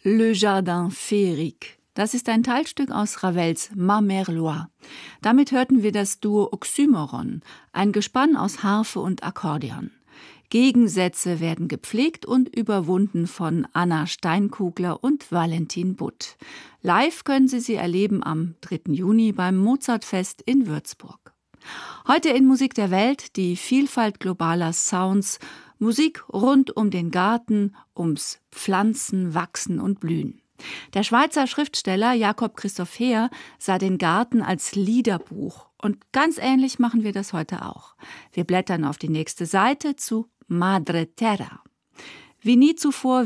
Le Jardin Féerique. Das ist ein Teilstück aus Ravels Ma Mère Loire. Damit hörten wir das Duo Oxymoron, ein Gespann aus Harfe und Akkordeon. Gegensätze werden gepflegt und überwunden von Anna Steinkugler und Valentin Butt. Live können Sie erleben am 3. Juni beim Mozartfest in Würzburg. Heute in Musik der Welt die Vielfalt globaler Sounds, Musik rund um den Garten, ums Pflanzen, Wachsen und Blühen. Der Schweizer Schriftsteller Jakob Christoph Heer sah den Garten als Liederbuch. Und ganz ähnlich machen wir das heute auch. Wir blättern auf die nächste Seite zu Madre Terra. Wie nie zuvor